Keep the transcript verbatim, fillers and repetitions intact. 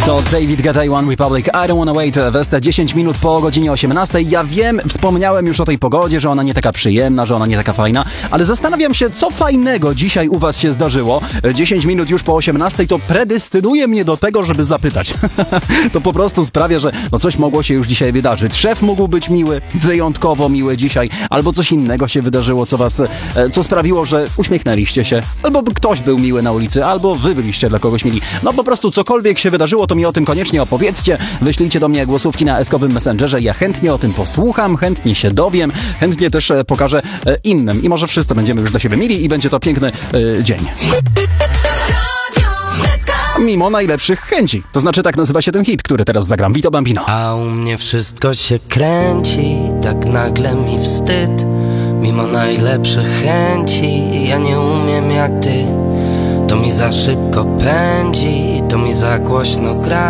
To David Guetta i One Republic, I Don't Wanna Wait, Westa, dziesięć minut po godzinie osiemnastej. Ja wiem, wspomniałem już o tej pogodzie, że ona nie taka przyjemna, że ona nie taka fajna, ale zastanawiam się, co fajnego dzisiaj u was się zdarzyło. dziesięć minut już po osiemnastej to predestynuje mnie do tego, żeby zapytać. To po prostu sprawia, że no coś mogło się już dzisiaj wydarzyć. Szef mógł być miły, wyjątkowo miły dzisiaj, albo coś innego się wydarzyło, co was, co sprawiło, że uśmiechnęliście się, albo ktoś był miły na ulicy, albo wy byliście dla kogoś mili. No po prostu cokolwiek się wydarzyło, to mi o tym koniecznie opowiedzcie. Wyślijcie do mnie głosówki na eskowym messengerze. Ja chętnie o tym posłucham, chętnie się dowiem, chętnie też pokażę innym. I może wszyscy będziemy już do siebie mili i będzie to piękny y, dzień. Mimo najlepszych chęci. To znaczy tak nazywa się ten hit, który teraz zagram. Vito Bambino. A u mnie wszystko się kręci, tak nagle mi wstyd. Mimo najlepszych chęci, ja nie umiem jak ty. To mi za szybko pędzi, to mi za głośno gra.